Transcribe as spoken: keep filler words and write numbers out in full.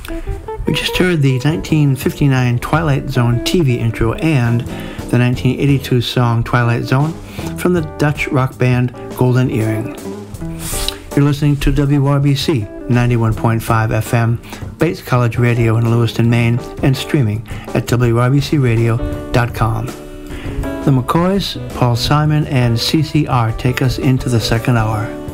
We just heard the nineteen fifty-nine Twilight Zone T V intro and the nineteen eighty-two song Twilight Zone from the Dutch rock band Golden Earring. You're listening to W R B C ninety-one point five F M, Bates College Radio in Lewiston, Maine, and streaming at W R B C radio dot com. The McCoys, Paul Simon, and C C R take us into the second hour.